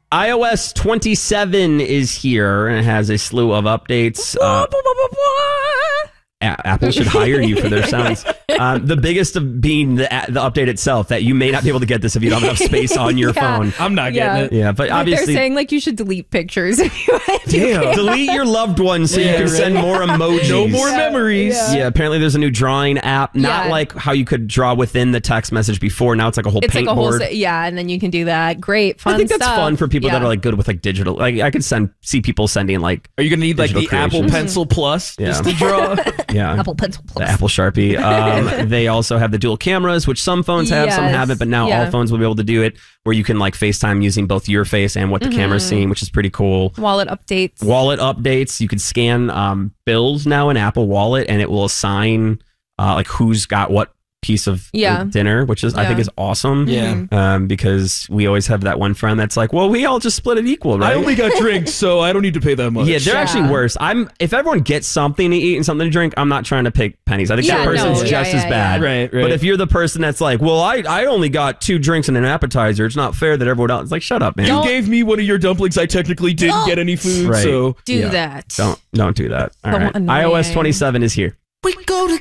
iOS 27 is here and it has a slew of updates. Apple should hire you for their sounds. The biggest of being the update itself, that you may not be able to get this if you don't have enough space on your phone. I'm not getting it. Yeah, but obviously they're saying like you should delete pictures. delete your loved ones so you can send more emojis. No more memories. Yeah, apparently there's a new drawing app. Not like how you could draw within the text message before. Now it's like a whole paint board. And then you can do that. Great, fun. I think that's stuff. fun for people that are like good with like digital. Like I could see people sending like. Are you gonna need like the Apple Pencil Plus just to draw? Yeah, Apple Pencil Plus. The Apple Sharpie. They also have the dual cameras, which some phones have, some haven't, but now all phones will be able to do it, where you can like FaceTime using both your face and what the camera's seeing, which is pretty cool. Wallet updates. You can scan bills now in Apple Wallet, and it will assign like who's got what piece of dinner, which is I think is awesome. Yeah. Because we always have that one friend that's like, well, we all just split it equal, right? I only got drinks, so I don't need to pay that much. Yeah, they're actually worse. If everyone gets something to eat and something to drink, I'm not trying to pick pennies. I think that person's just as bad. Right. But if you're the person that's like, well, I only got 2 drinks and an appetizer, it's not fair that everyone else is like, shut up, man. You gave me one of your dumplings. I technically didn't get any food, so do that. Don't do that. All right. Annoying. iOS 27 is here. We go to